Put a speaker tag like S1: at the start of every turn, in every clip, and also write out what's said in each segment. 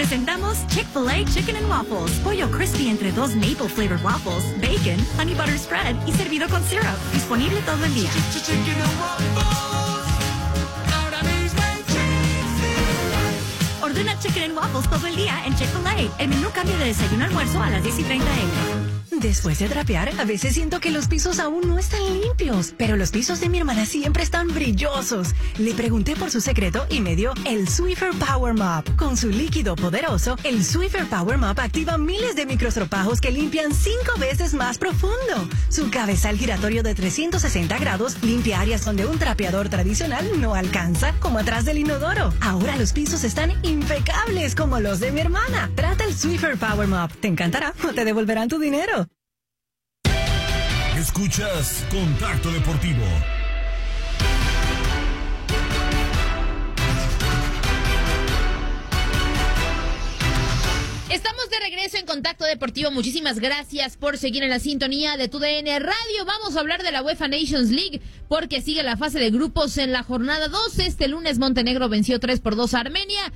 S1: presentamos Chick-fil-A Chicken and Waffles. Pollo crispy entre 2 maple flavored waffles, bacon, honey butter spread y servido con syrup. Disponible todo el día.
S2: Chicken and Waffles. Ahora mismo en Chick-fil-A.
S1: Ordena Chicken and Waffles todo el día en Chick-fil-A. El menú cambia de desayuno a almuerzo a las 10:30 a.m.
S3: Después de trapear, a veces siento que los pisos aún no están limpios, pero los pisos de mi hermana siempre están brillosos. Le pregunté por su secreto y me dio el Swiffer Power Mop. Con su líquido poderoso, el Swiffer Power Mop activa miles de microstropajos que limpian 5 veces más profundo. Su cabezal giratorio de 360 grados limpia áreas donde un trapeador tradicional no alcanza, como atrás del inodoro. Ahora los pisos están impecables como los de mi hermana. Trata el Swiffer Power Mop. Te encantará o te devolverán tu dinero.
S4: Escuchas Contacto Deportivo.
S5: Estamos de regreso en Contacto Deportivo. Muchísimas gracias por seguir en la sintonía de TUDN Radio. Vamos a hablar de la UEFA Nations League porque sigue la fase de grupos en la jornada 2. Este lunes Montenegro venció 3-2 a Armenia.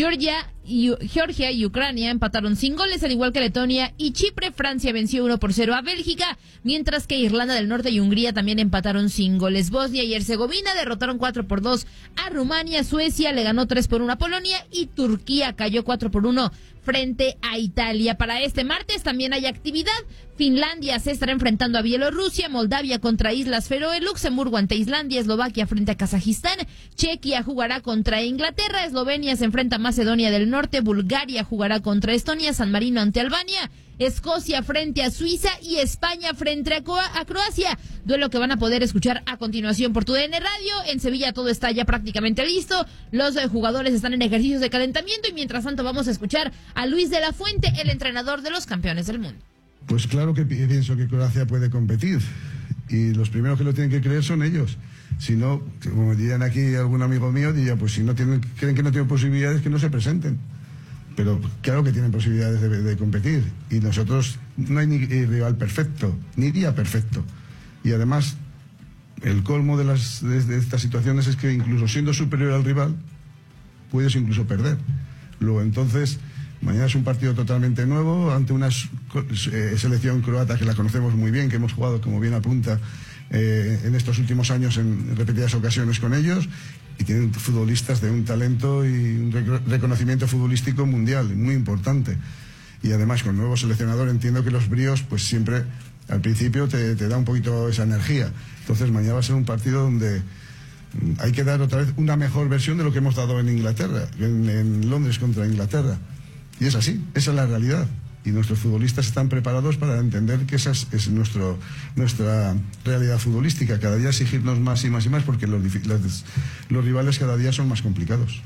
S5: Georgia y Ucrania empataron sin goles, al igual que Letonia y Chipre. Francia venció 1-0 a Bélgica, mientras que Irlanda del Norte y Hungría también empataron sin goles. Bosnia y Herzegovina derrotaron 4-2 a Rumania. Suecia le ganó 3-1 a Polonia y Turquía cayó 4-1 frente a Italia. Para este martes también hay actividad. Finlandia se estará enfrentando a Bielorrusia, Moldavia contra Islas Feroe, Luxemburgo ante Islandia, Eslovaquia frente a Kazajistán, Chequia jugará contra Inglaterra, Eslovenia se enfrenta a Macedonia del Norte, Bulgaria jugará contra Estonia, San Marino ante Albania, Escocia frente a Suiza y España frente a Croacia. Duelo que van a poder escuchar a continuación por TUDN Radio. En Sevilla todo está ya prácticamente listo. Los jugadores están en ejercicios de calentamiento y mientras tanto vamos a escuchar a Luis de la Fuente, el entrenador de los campeones del mundo.
S6: Pues claro que pienso que Croacia puede competir y los primeros que lo tienen que creer son ellos. Si no, como dirían aquí algún amigo mío, diría, pues si no creen que no tienen posibilidades, que no se presenten. Pero claro que tienen posibilidades de competir y nosotros no hay ni rival perfecto, ni día perfecto. Y además, el colmo de estas situaciones es que incluso siendo superior al rival, puedes incluso perder. Luego entonces, mañana es un partido totalmente nuevo ante una selección croata que la conocemos muy bien, que hemos jugado, como bien apunta, en estos últimos años en repetidas ocasiones con ellos. Y tienen futbolistas de un talento y un reconocimiento futbolístico mundial, muy importante. Y además, con nuevo seleccionador, entiendo que los bríos, pues siempre, al principio, te da un poquito esa energía. Entonces, mañana va a ser un partido donde hay que dar otra vez una mejor versión de lo que hemos dado en Inglaterra, en Londres contra Inglaterra. Y es así, esa es la realidad. Y nuestros futbolistas están preparados para entender que esa es nuestra realidad futbolística. Cada día exigirnos más y más y más porque los rivales cada día son más complicados.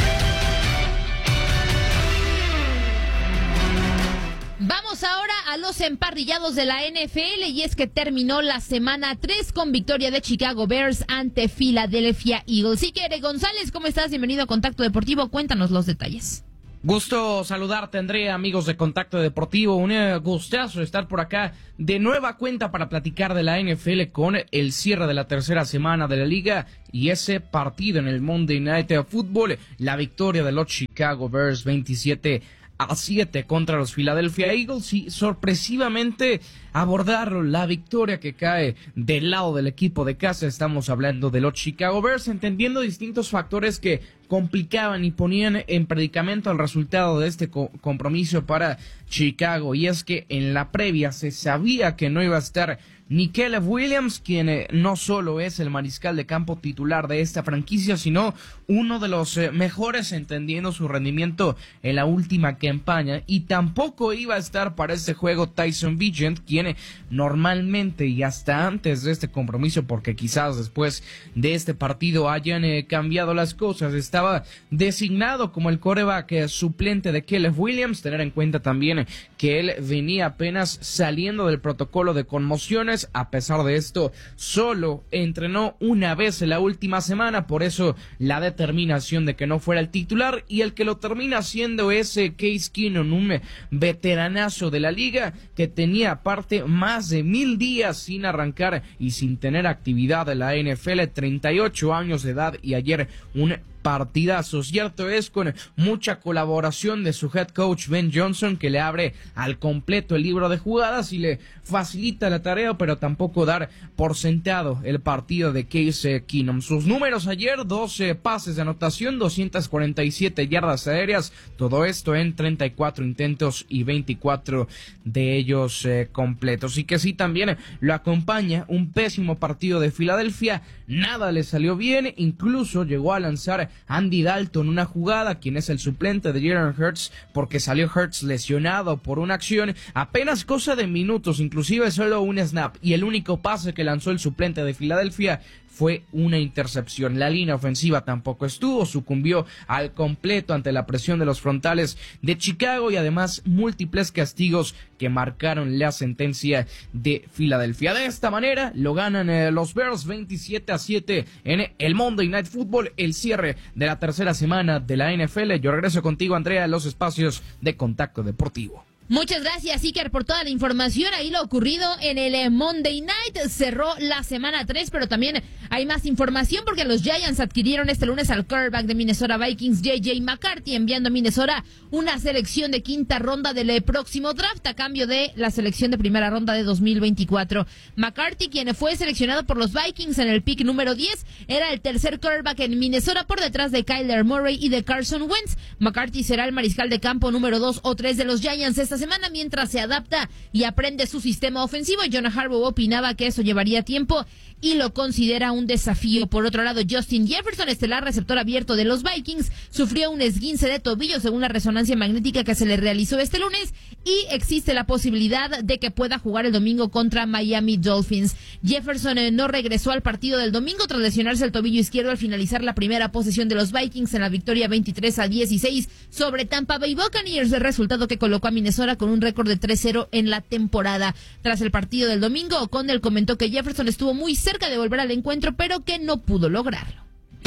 S5: Vamos ahora a los emparrillados de la NFL y es que terminó la semana 3 con victoria de Chicago Bears ante Philadelphia Eagles. Iker González, ¿cómo estás? Bienvenido a Contacto Deportivo. Cuéntanos los detalles.
S7: Gusto saludarte, Andrea, amigos de Contacto Deportivo. Un gustazo estar por acá de nueva cuenta para platicar de la NFL con el cierre de la tercera semana de la liga y ese partido en el Monday Night Football, la victoria de los Chicago Bears 27-7 contra los Philadelphia Eagles y sorpresivamente abordarlo, la victoria que cae del lado del equipo de casa. Estamos hablando de los Chicago Bears, entendiendo distintos factores que complicaban y ponían en predicamento el resultado de este compromiso para Chicago, y es que en la previa se sabía que no iba a estar ni Caleb Williams, quien no solo es el mariscal de campo titular de esta franquicia, sino uno de los mejores entendiendo su rendimiento en la última campaña, y tampoco iba a estar para este juego Tyson Bagent, quien normalmente y hasta antes de este compromiso, porque quizás después de este partido hayan cambiado las cosas, estaba designado como el quarterback suplente de Caleb Williams. Tener en cuenta también que él venía apenas saliendo del protocolo de conmociones. A pesar de esto, solo entrenó una vez en la última semana, por eso la determinación de que no fuera el titular, y el que lo termina haciendo es Case Keenum, un veteranazo de la liga que tenía aparte más de 1000 días sin arrancar y sin tener actividad en la NFL, 38 años de edad, y ayer un partidazo. Cierto es, con mucha colaboración de su head coach Ben Johnson, que le abre al completo el libro de jugadas y le facilita la tarea, pero tampoco dar por sentado el partido de Case Keenum. Sus números ayer: 12 pases de anotación, 247 yardas aéreas, todo esto en 34 intentos y 24 de ellos completos. Y que sí, también lo acompaña un pésimo partido de Filadelfia, nada le salió bien, incluso llegó a lanzar Andy Dalton una jugada, quien es el suplente de Jalen Hurts, porque salió Hurts lesionado por una acción, apenas cosa de minutos, inclusive solo un snap, y el único pase que lanzó el suplente de Filadelfia fue una intercepción. La línea ofensiva tampoco estuvo, sucumbió al completo ante la presión de los frontales de Chicago y además múltiples castigos que marcaron la sentencia de Filadelfia. De esta manera lo ganan los Bears 27-7 en el Monday Night Football, el cierre de la tercera semana de la NFL. Yo regreso contigo, Andrea, a los espacios de Contacto Deportivo.
S5: Muchas gracias, Iker, por toda la información. Ahí lo ocurrido en el Monday Night. Cerró la semana 3, pero también hay más información porque los Giants adquirieron este lunes al quarterback de Minnesota Vikings, J.J. McCarthy, enviando a Minnesota una selección de quinta ronda del próximo draft a cambio de la selección de primera ronda de 2024. McCarthy, quien fue seleccionado por los Vikings en el pick número 10, era el tercer quarterback en Minnesota por detrás de Kyler Murray y de Carson Wentz. McCarthy será el mariscal de campo número 2 o 3 de los Giants esta semana mientras se adapta y aprende su sistema ofensivo. John Harbaugh opinaba que eso llevaría tiempo y lo considera un desafío. Por otro lado, Justin Jefferson, estelar receptor abierto de los Vikings, sufrió un esguince de tobillo según la resonancia magnética que se le realizó este lunes y existe la posibilidad de que pueda jugar el domingo contra Miami Dolphins. Jefferson no regresó al partido del domingo tras lesionarse el tobillo izquierdo al finalizar la primera posesión de los Vikings en la victoria 23-16 sobre Tampa Bay Buccaneers, el resultado que colocó a Minnesota con un récord de 3-0 en la temporada. Tras el partido del domingo, O'Connell comentó que Jefferson estuvo muy cerca de volver al encuentro, pero que no pudo lograrlo.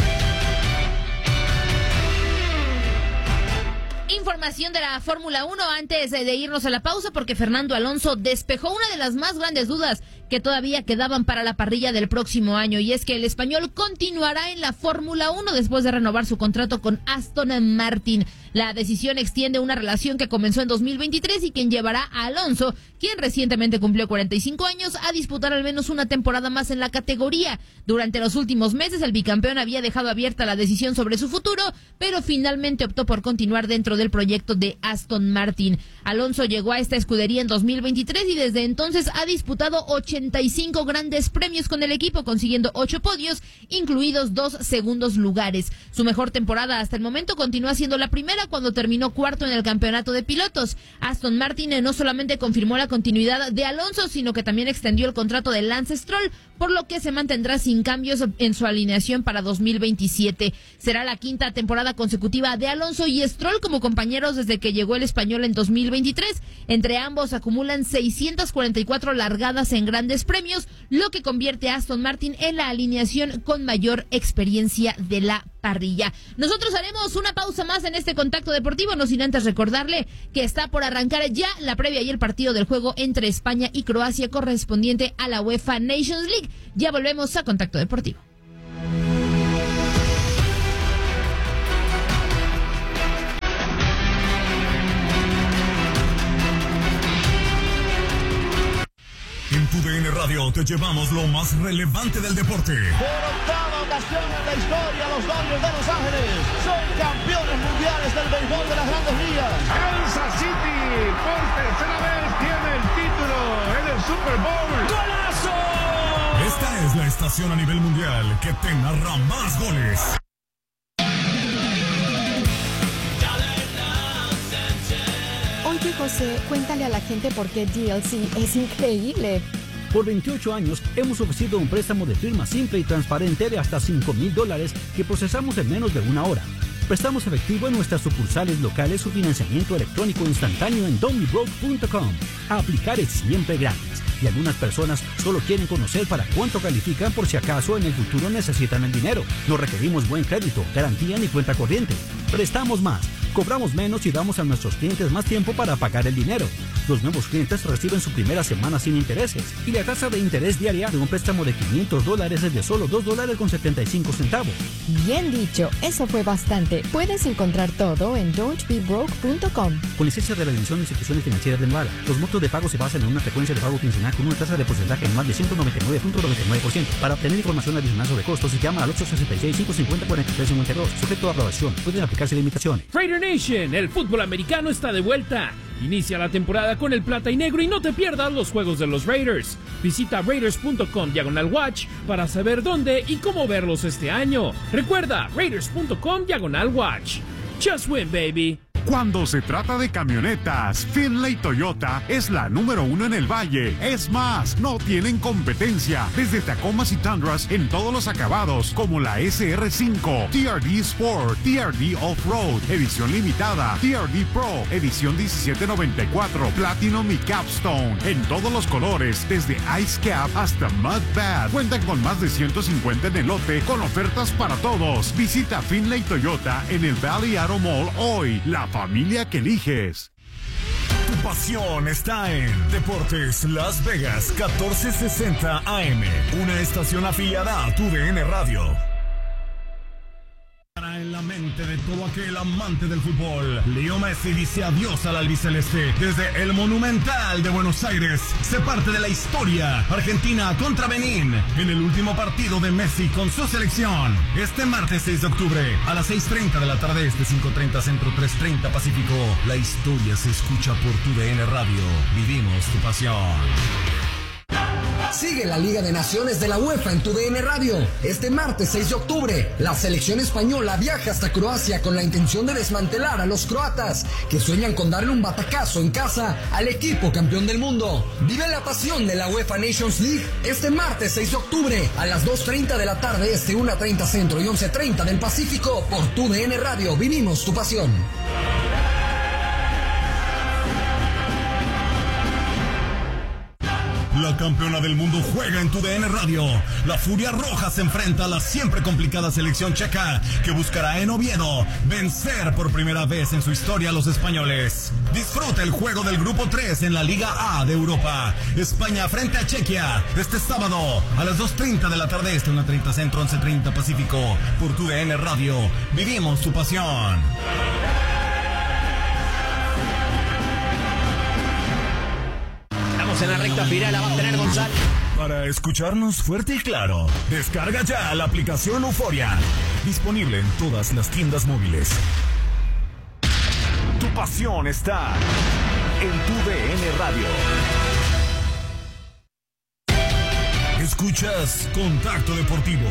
S5: Información de la Fórmula 1 antes de irnos a la pausa, porque Fernando Alonso despejó una de las más grandes dudas que todavía quedaban para la parrilla del próximo año, y es que el español continuará en la Fórmula 1 después de renovar su contrato con Aston Martin. La decisión extiende una relación que comenzó en 2023 y quien llevará a Alonso, quien recientemente cumplió 45 años, a disputar al menos una temporada más en la categoría. Durante los últimos meses, el bicampeón había dejado abierta la decisión sobre su futuro, pero finalmente optó por continuar dentro del proyecto de Aston Martin. Alonso llegó a esta escudería en 2023 y desde entonces ha disputado 85 grandes premios con el equipo, consiguiendo 8 podios, incluidos 2 segundos lugares. Su mejor temporada hasta el momento continúa siendo la primera, cuando terminó cuarto en el campeonato de pilotos. Aston Martin no solamente confirmó la continuidad de Alonso, sino que también extendió el contrato de Lance Stroll, por lo que se mantendrá sin cambios en su alineación para 2027. Será la quinta temporada consecutiva de Alonso y Stroll como compañeros desde que llegó el español en 2023. Entre ambos acumulan 644 largadas en grandes premios, lo que convierte a Aston Martin en la alineación con mayor experiencia de la parrilla. Nosotros haremos una pausa más en este Contacto Deportivo, no sin antes recordarle que está por arrancar ya la previa y el partido del juego entre España y Croacia correspondiente a la UEFA Nations League. Ya volvemos a Contacto Deportivo.
S4: En tu DN Radio te llevamos lo más relevante del deporte.
S8: Por octava ocasión en la historia, los Dodgers de Los Ángeles son campeones mundiales del béisbol de las Grandes Ligas.
S9: Kansas City por tercera vez tiene el título en el Super Bowl. ¡Golazo!
S4: Esta es la estación a nivel mundial que te narra más goles.
S10: Oye, José, cuéntale a la gente por qué DLC es increíble.
S11: Por 28 años hemos ofrecido un préstamo de firma simple y transparente de hasta $5,000 que procesamos en menos de una hora. Prestamos efectivo en nuestras sucursales locales o financiamiento electrónico instantáneo en don'tbebroke.com. Aplicar es siempre gratis y algunas personas solo quieren conocer para cuánto califican por si acaso en el futuro necesitan el dinero. No requerimos buen crédito, garantía ni cuenta corriente. Prestamos más. Cobramos menos y damos a nuestros clientes más tiempo para pagar el dinero. Los nuevos clientes reciben su primera semana sin intereses y la tasa de interés diaria de un préstamo de $500 es de solo $2.75.
S10: Bien dicho, eso fue bastante. Puedes encontrar todo en don'tbebroke.com.
S11: Con licencia de la División de Instituciones Financieras de Nevada, los montos de pago se basan en una frecuencia de pago quincenal con una tasa de porcentaje anual de 199.99%. Para obtener información adicional sobre costos, llama al 866-550-4352. Sujeto a aprobación. Pueden aplicarse limitaciones.
S12: Raider Nation, el fútbol americano está de vuelta. Inicia la temporada con el plata y negro y no te pierdas los juegos de los Raiders. Visita raiders.com/watch para saber dónde y cómo verlos este año. Recuerda, raiders.com/watch. Just win, baby.
S13: Cuando se trata de camionetas, Finlay Toyota es la número 1 en el Valle. Es más, no tienen competencia. Desde Tacomas y Tundras en todos los acabados, como la SR5, TRD Sport, TRD Off-Road, edición limitada, TRD Pro, edición 1794, Platinum y Capstone, en todos los colores, desde Ice Cap hasta Mud Bad. Cuentan con más de 150 en el lote, con ofertas para todos. Visita Finlay Toyota en el Valley Auto Mall hoy. La familia que eliges.
S4: Tu pasión está en Deportes Las Vegas 1460 AM, una estación afiliada a TUDN Radio. En la mente de todo aquel amante del fútbol, Leo Messi dice adiós al albiceleste. Desde el Monumental de Buenos Aires se parte de la historia. Argentina contra Benín en el último partido de Messi con su selección. Este martes 6 de octubre a las 6:30 de la tarde, 5:30 Centro, 3:30 Pacífico. La historia se escucha por TUDN Radio. Vivimos tu pasión.
S14: Sigue la Liga de Naciones de la UEFA en TUDN Radio. Este martes 6 de octubre, la selección española viaja hasta Croacia con la intención de desmantelar a los croatas, que sueñan con darle un batacazo en casa al equipo campeón del mundo. Vive la pasión de la UEFA Nations League este martes 6 de octubre a las 2:30 de la tarde, 1:30 Centro y 11:30 del Pacífico por TUDN Radio. Vivimos tu pasión.
S4: La campeona del mundo juega en TUDN Radio. La Furia Roja se enfrenta a la siempre complicada selección checa, que buscará en Oviedo vencer por primera vez en su historia a los españoles. Disfruta el juego del Grupo 3 en la Liga A de Europa. España frente a Chequia este sábado a las 2:30 de la tarde, 1:30 Centro, 11:30 Pacífico por TUDN Radio. Vivimos tu pasión.
S15: En la recta final la va a tener González.
S4: Para escucharnos fuerte y claro, descarga ya la aplicación Euforia. Disponible en todas las tiendas móviles. Tu pasión está en TUDN Radio. Escuchas Contacto Deportivo.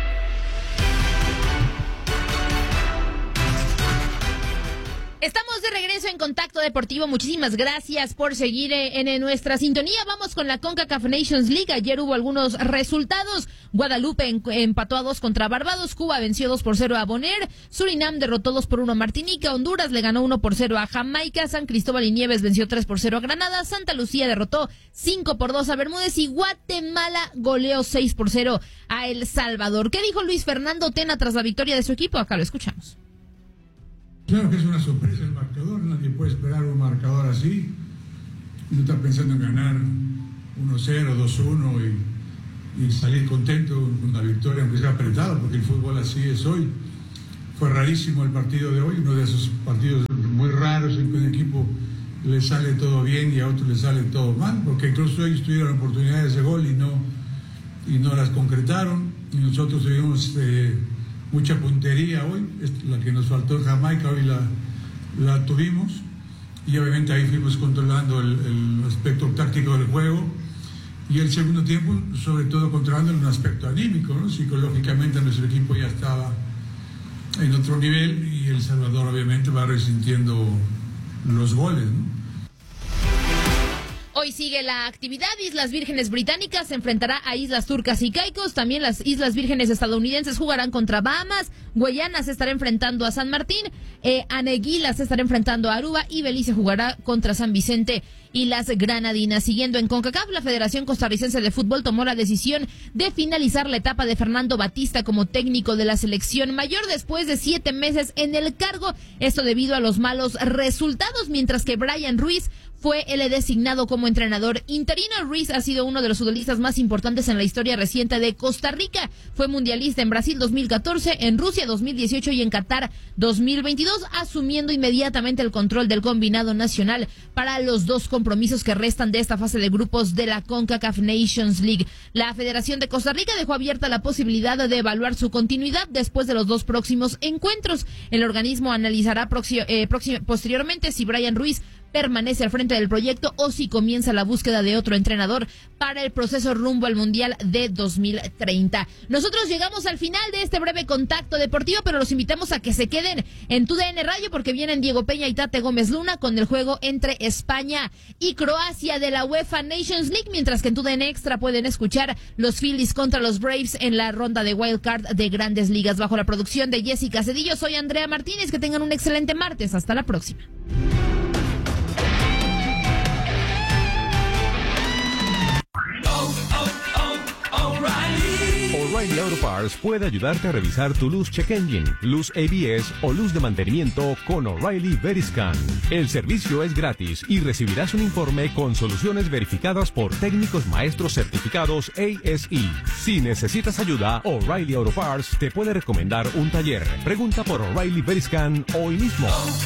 S5: Estamos de regreso en Contacto Deportivo. Muchísimas gracias por seguir en nuestra sintonía. Vamos con la CONCACAF Nations League. Ayer hubo algunos resultados. Guadalupe empató a 2 contra Barbados. Cuba venció 2-0 a Bonaire. Surinam derrotó 2-1 a Martinica. Honduras le ganó 1-0 a Jamaica. San Cristóbal y Nieves venció 3-0 a Granada. Santa Lucía derrotó 5-2 a Bermúdez. Y Guatemala goleó 6-0 a El Salvador. ¿Qué dijo Luis Fernando Tena tras la victoria de su equipo? Acá lo escuchamos.
S16: Claro que es una sorpresa el marcador, nadie puede esperar un marcador así. Uno está pensando en ganar 1-0, 2-1 y salir contento con la victoria, aunque sea apretado, porque el fútbol así es hoy. Fue rarísimo el partido de hoy, uno de esos partidos muy raros en que un equipo le sale todo bien y a otro le sale todo mal, porque incluso ellos tuvieron oportunidades de gol y no las concretaron, y nosotros tuvimos mucha puntería hoy, la que nos faltó en Jamaica hoy la tuvimos, y obviamente ahí fuimos controlando el aspecto táctico del juego, y el segundo tiempo sobre todo controlando un aspecto anímico, ¿no? Psicológicamente nuestro equipo ya estaba en otro nivel y El Salvador obviamente va resintiendo los goles, ¿no?
S5: Hoy sigue la actividad. Islas Vírgenes Británicas se enfrentará a Islas Turcas y Caicos. También las Islas Vírgenes estadounidenses jugarán contra Bahamas. Guayana se estará enfrentando a San Martín. Anguila se estará enfrentando a Aruba. Y Belice jugará contra San Vicente y las Granadinas. Siguiendo en CONCACAF, la Federación Costarricense de Fútbol tomó la decisión de finalizar la etapa de Fernando Batista como técnico de la selección mayor después de 7 meses en el cargo. Esto debido a los malos resultados, mientras que Brian Ruiz fue el designado como entrenador interino. Ruiz ha sido uno de los futbolistas más importantes en la historia reciente de Costa Rica. Fue mundialista en Brasil 2014, en Rusia 2018 y en Qatar 2022, asumiendo inmediatamente el control del combinado nacional para los 2 compromisos que restan de esta fase de grupos de la CONCACAF Nations League. La Federación de Costa Rica dejó abierta la posibilidad de evaluar su continuidad después de los 2 próximos encuentros. El organismo analizará posteriormente si Brian Ruiz permanece al frente del proyecto o si comienza la búsqueda de otro entrenador para el proceso rumbo al Mundial de 2030. Nosotros llegamos al final de este breve contacto deportivo, pero los invitamos a que se queden en TUDN Radio porque vienen Diego Peña y Tate Gómez Luna con el juego entre España y Croacia de la UEFA Nations League, mientras que en TUDN Extra pueden escuchar los Phillies contra los Braves en la ronda de Wild Card de Grandes Ligas. Bajo la producción de Jessica Cedillo, soy Andrea Martínez. Que tengan un excelente martes. Hasta la próxima.
S17: O'Reilly Auto Parts puede ayudarte a revisar tu luz check engine, luz ABS o luz de mantenimiento con O'Reilly Veriscan. El servicio es gratis y recibirás un informe con soluciones verificadas por técnicos maestros certificados ASE. Si necesitas ayuda, O'Reilly Auto Parts te puede recomendar un taller. Pregunta por O'Reilly Veriscan hoy mismo.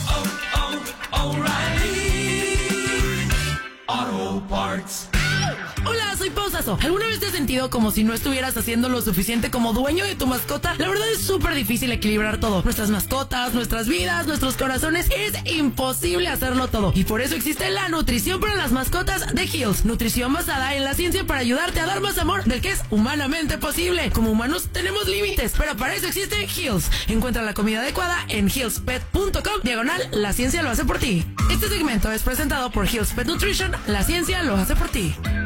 S2: O'Reilly Auto Parts.
S18: Hola, soy Pau Sasso. ¿Alguna vez te has sentido como si no estuvieras haciendo lo suficiente como dueño de tu mascota? La verdad es súper difícil equilibrar todo. Nuestras mascotas, nuestras vidas, nuestros corazones. Es imposible hacerlo todo. Y por eso existe la nutrición para las mascotas de Hills. Nutrición basada en la ciencia para ayudarte a dar más amor del que es humanamente posible. Como humanos tenemos límites, pero para eso existe Hills. Encuentra la comida adecuada en hillspet.com/la ciencia lo hace por ti. Este segmento es presentado por Hills Pet Nutrition. La ciencia lo hace por ti.